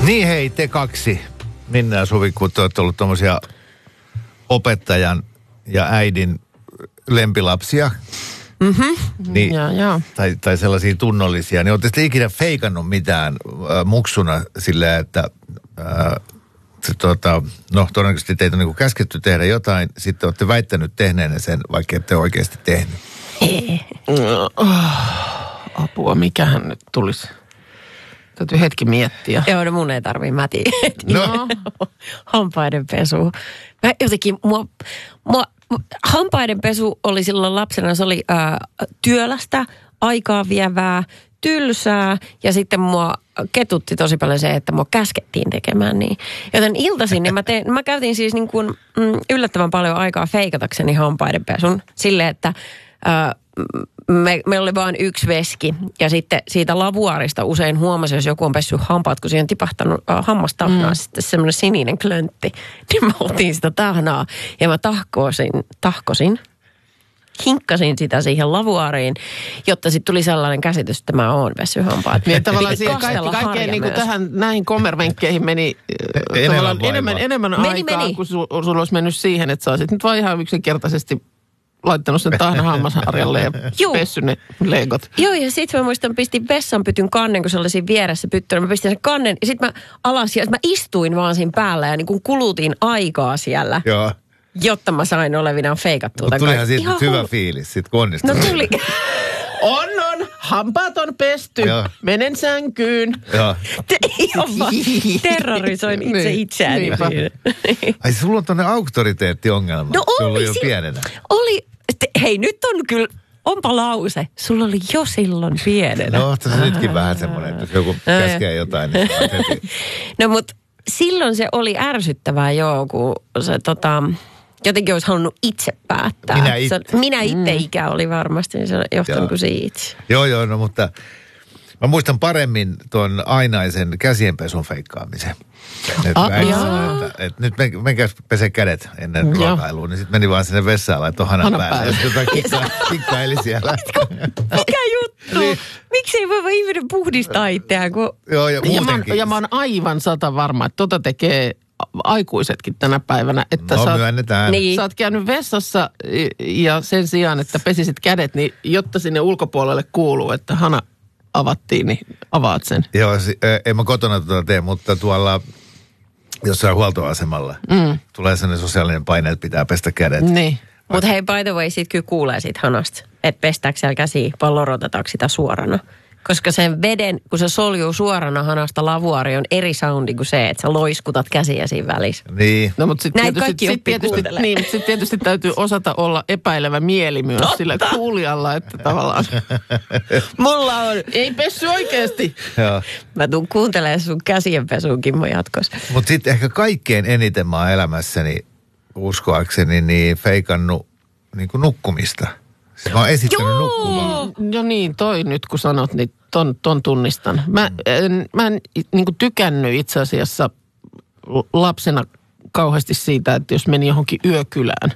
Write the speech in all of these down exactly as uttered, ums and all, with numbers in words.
Niin hei, te kaksi, Minna ja Suvi, kun te olette ollut tommosia opettajan ja äidin lempilapsia. Mhm. Niin, ja, ja. Tai, tai sellaisia tunnollisia, niin olette sitten ikinä feikannut mitään äh, muksuna silleen, että äh, se, tota, no todennäköisesti teitä on niin kuin käsketty tehdä jotain, sitten olette väittänyt tehneenne sen, vaikka ette oikeasti tehnyt. Apua, mikähän nyt tulisi? Täytyy hetki miettiä. Joo, no mun ei tarvii, mä tiedän. No. Hampaiden pesu. Mä jotenkin, mua, mua, hampaiden pesu oli silloin lapsena, se oli ää, työlästä, aikaa vievää, tylsää ja sitten mua ketutti tosi paljon se, että mua käskettiin tekemään niin. Joten iltaisin niin mä, tein, mä käytin siis niin kuin, mm, yllättävän paljon aikaa feikatakseni hampaiden pesun silleen, että ää, Me, meillä oli vain yksi veski ja sitten siitä lavuaarista usein huomasi, jos joku on pessyt hampaat, kun siihen on tipahtanut äh, hammastahnaa, mm. sitten semmoinen sininen klöntti. Niin mä otin sitä tahnaa ja mä tahkosin, tahkosin, hinkkasin sitä siihen lavuaariin, jotta sitten tuli sellainen käsitys, että mä oon pessyt hampaat. Niin tavallaan siihen kaikki, kaikkeen niin kuin tähän näihin kommervenkkeihin meni enemmän, tavallaan enemmän, enemmän meni, aikaa, meni. kun su, sulla olisi mennyt siihen, että sä olisit nyt vaan ihan yksinkertaisesti laittanut sen tahna hammasharjalle ja pessy ne legot. Joo, ja sitten mä muistan, pistin vessanpytyn kannen, kun se oli siinä vieressä pyttynä. Mä pistin sen kannen, ja sitten mä alas, ja mä istuin vaan siinä päällä, ja niin kuin kulutin aikaa siellä. Joo. Jotta mä sain olevinaan feikattua. Mutta tulihan siitä nyt hyvä fiilis, sit kun onnistui. No tuli. On, on. Hampaat on pesty. Joo. Menen sänkyyn. Joo. Ihan vaan terrorisoin itse Niin, itseäni. niinpä. Ai sulla on tonne auktoriteettiongelma. No Sulla oli jo si- pienenä. Oli, hei nyt on kyllä, onpa lause. Sulla oli jo silloin pienenä. No, tässä nytkin vähän semmoinen, että jos joku käskee jotain, niin saa heti. No mut silloin se oli ärsyttävää joo, kun se tota, jotenkin olisi halunnut itse päättää. Minä itse. Se, minä itse mm. ikä oli varmasti, niin se on johtanut kuin siitä. Joo, joo, no mutta mä muistan paremmin tuon ainaisen käsienpesun feikkaamisen. Et Ah, mä en jaa. sano, että, että nyt men, menkääs pese kädet ennen ruokailua, niin sitten meni vaan sinne vessaan ja laittoi hanan Hanan päälle. päälle. Jotain kikka, kikkaili siellä. Mikä juttu? Niin. Miksi ei voi vaan ihminen puhdistaa itseään, kun... Joo, ja Ja mä, oon, muutenkin. ja mä oon aivan sata varma, että tota tekee aikuisetkin tänä päivänä. Että No, sä, oot, myönnetään. Niin. sä oot käynyt vessassa ja sen sijaan, että pesisit kädet, niin jotta sinne ulkopuolelle kuuluu, että hana avattiin, niin avaat sen. Joo, si- ö, en mä kotona tuota tee, mutta tuolla jossain huoltoasemalla mm. tulee sellainen sosiaalinen paine, että pitää pestä kädet. Niin. Mutta hei, by the way, sit kyllä kuulee siitä hanasta, että pestääkö siellä käsiä vai lorotetaanko sitä suorana. Koska sen veden, kun se soljuu suorana hanasta lavuaari, on eri soundi kuin se, että sä loiskutat käsiä siinä välissä. Niin. No, mutta sitten Näin tietysti, kaikki sit oppii tietysti, kuuntelemaan. niin, sit tietysti täytyy osata olla epäilevä mieli myös Totta. sillä kuulijalla, että tavallaan Mulla on. ei pessy oikeasti. Joo. Mä tuun kuuntelemaan sun käsienpesuun, Kimmo, jatkossa. Mutta sitten ehkä kaikkein eniten mä oon elämässäni, uskoakseni, niin feikannut niin kuin nukkumista. Siis mä oon esittänyt Joo! nukkumaan. No niin, toi nyt kun sanot, niin ton, ton tunnistan. Mä en, mä en niin kuin tykännyt itse asiassa lapsena kauheasti siitä, että jos meni johonkin yökylään.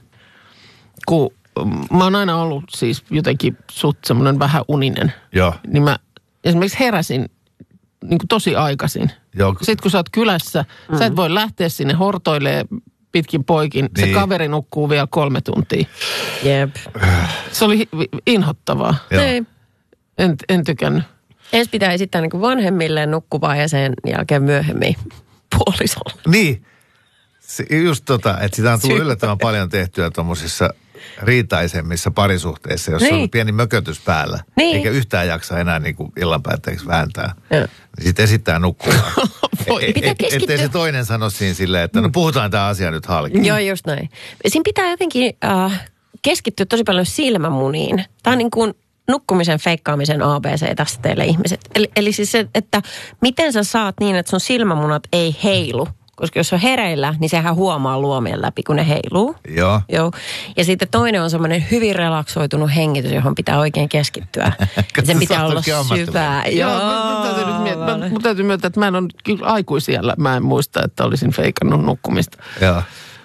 Kun mä oon aina ollut siis jotenkin suht semmoinen vähän uninen. Joo. Niin mä esimerkiksi heräsin niin kuin tosi aikaisin. Joo. Sitten kun sä oot kylässä, mm. sä et voi lähteä sinne hortoilee pitkin poikin. Niin. Se kaveri nukkuu vielä kolme tuntia. Jep. Se oli hi- inhottavaa. Joo. Ei. En, en tykännyt. Ensin pitää esittää niin kuin vanhemmille nukkuvaa ja sen jälkeen myöhemmin puolisolle. Niin. Se, just tota, että sitä on tullut yllättävän paljon tehtyä tuommoisissa riitaisemmissa parisuhteissa, jos Niin. on pieni mökötys päällä, Niin. eikä yhtään jaksa enää niin kuin illan päätteeksi vääntää. Joo. Niin sitten esittää nukkumaan. Voi. E- Pitää et- keskittyä. Ettei se toinen sano siinä silleen, että no puhutaan tämä asia nyt halki. Joo, just näin. Siinä pitää jotenkin äh, keskittyä tosi paljon silmämuniin. Tämä on niin kuin nukkumisen feikkaamisen A B C tästä teille ihmiset. Eli, eli siis se, että miten sä saat niin, että sun silmämunat ei heilu. Koska jos on hereillä, niin sehän huomaa luomien läpi, kun ne heiluu. Joo. Joo. Ja sitten toinen on semmoinen hyvin relaksoitunut hengitys, johon pitää oikein keskittyä. Ja sen pitää Sä oot olla oikein ammattilainen. syvää. Joo, mun täytyy nyt miettiä. Mä- Mun täytyy myöntää, että mä en ole kyllä aikuisiellä. Mä en muista, että olisin feikannut nukkumista. Joo.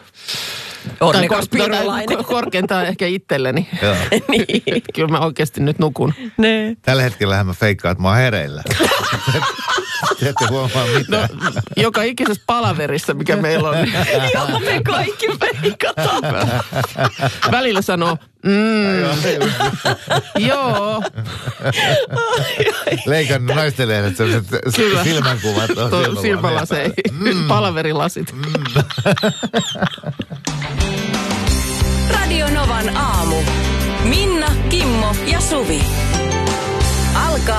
Onnekas Tai kor- pirolainen. tai korkeintaan ehkä itselleni. Joo. Niin. Kyllä mä oikeasti nyt nukun. Ne. Tällä hetkellä mä feikkaan, että mä oon hereillä. Te ette huomaa mitään. No, joka ikisessä palaverissa, mikä meillä on. Joo, me kaikki veikataan. Välillä sanoo, mm, joo. Leikannut naistenlehdet sellaiset silmänkuvat. Tuo silmälasei, mm. palaverilasit. Mm. Radio Novan aamu. Minna, Kimmo ja Suvi. Alkaa